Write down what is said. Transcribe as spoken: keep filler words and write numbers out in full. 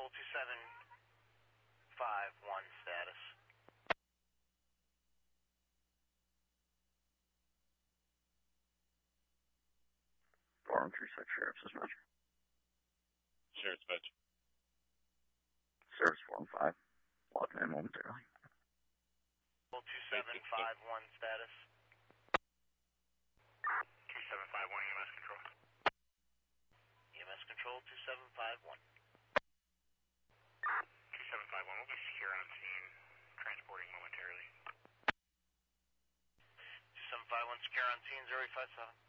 Control two seven five one status. four one three six, Sheriff's Dispatch. Sheriff's Dispatch. Service four one five. Logging in momentarily. Control two seven five one status. two seven five one E M S Control. E M S Control two seven five one. two seven five one, we'll be secure on scene. Transporting momentarily. two seven five one secure on scene, zero eight five seven.